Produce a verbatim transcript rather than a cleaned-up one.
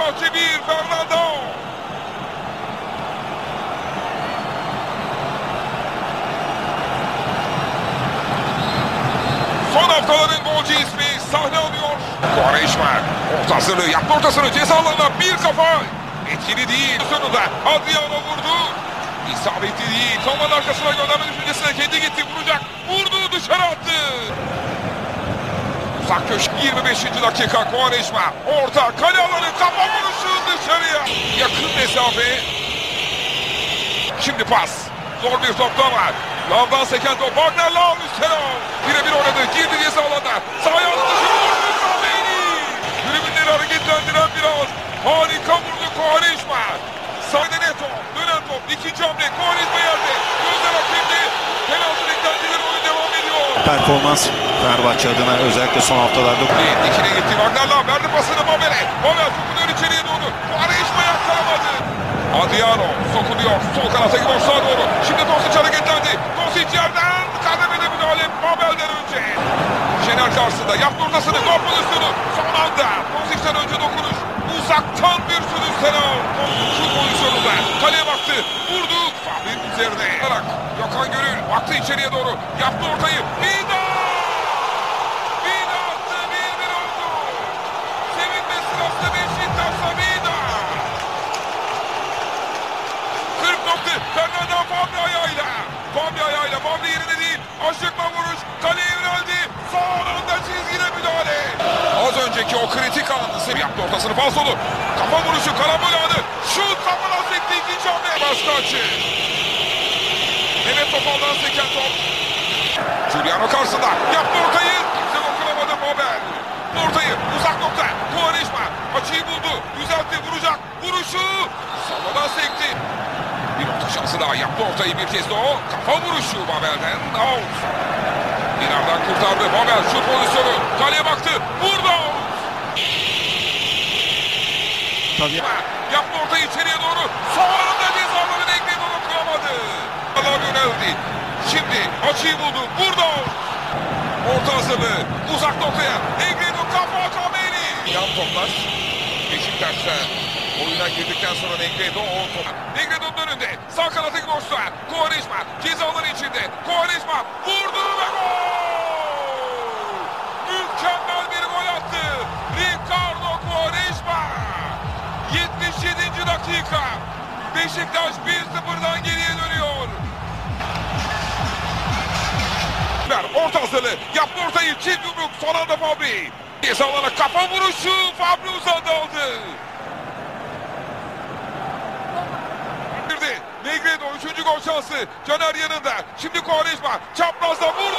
Fenerbahçe bir, Fernando. Son haftaların golcü ismi sahne alıyor. Quaresma orta hazırlığı yaptı, ortasını ceza alanına bir kafa. Etkili değil. Sonunda Adriano vurdu. İsabetli değil. Savunmanın arkasına gönderme düşüncesine kendi gitti. Vuracak. Vurdu, dışarı attı. Uzak köşk yirmi beşinci dakika. Quaresma orta kale alanı, kafa vuruşu dışarıya. Yakın mesafe. Şimdi pas. Zor bir top da var. Lavdan seken top. Wagner Lav üstüne. Birebir oynadı. Girdi ceza alanına. Sahaya attı. Tribünleri hareketlendiren biraz. Harika vurdu Quaresma. Sahne Neto. Dönen top. İkinci hamle. Quaresma yerde. Gözler hakimdi. Penaltı beklentileri, oyun devam ediyor. Performans Fenerbahçe adına özellikle son haftalarda. Dikine gitti. Wagner Lav verdi pasını Babel'e. Babel sokunuyor içeriye doğru. Quaresma yakalamadı. Adriano sokuluyor. Sol kanata gidiyor, sağa doğru. Şimdi Dosic hareketlendi. Dosic yerden kademede müdahale Babel'den önce. Şener karşısında yaptı ortasını. Gol pozisyonu. Son anda Dosic'ten önce dokunuş. Uzaktan bir sürüş Senal. Şu pozisyonunda kaleye baktı. Vurdu. Fahri'nin üzerine. Gökhan Gönül baktı içeriye doğru. Yaptı ortayı. Vida! Vida attı. bir bir oldu. Sevinme sırası Beşiktaş'ta Vida. kırk nokta. Fernando Fabri ayağıyla. Fabri ayağıyla. Fabri yerine değil. Aşıkla vuruş. Kaleye yöneldi. Son anda çizgide müdahale. Az önceki o kritik anını sev yaptı ortasını. Falsolu. Kafa vuruşu. Karambol anı. Şut kafana sekti. İkinci hamle. Başka açı. Mehmet Topal'dan seken top. Giuliano karşısında. Yaptı ortayı. Kimse dokunamadı Babel. Ortayı. Uzak nokta. Quaresma. Açıyı buldu. Düzeltti. Vuracak. Vuruşu. Savadan sekti. Bir orta şansı daha. Yaptı ortayı bir kez de o. Kafa vuruşu Babel'den. Out. İlerden kurtardı. Babel şut pozisyonu. Kaleye baktı. Vurdu. Tabii. Yaptı ortayı içeriye doğru. Son anda cezaları Negredo dokunamadı. Allah yöneldi. Şimdi açıyı buldu. Vurdu. Orta hazırlığı. Uzak noktaya. Negredo kafa Kameri. Yan toplar. Beşiktaş'ta oyuna girdikten sonra Negredo o top. Negredo'nun önünde. Sağ kanatı boşta. Quaresma cezaları içinde. Quaresma vurdu ve gol! Mükemmel bir gol attı. Ricardo Quaresma. yetmiş yedinci dakika. Beşiktaş bir sıfırdan geriye dönüyor. Orta hazırlığı. Yaptı ortayı. Çift yumruk. Son anda Fabri. Ceza alana kafa vuruşu. Fabri uzadı aldı. Negredo üçüncü gol şansı. Caner yanında. Şimdi Quaresma çaprazda vurdu.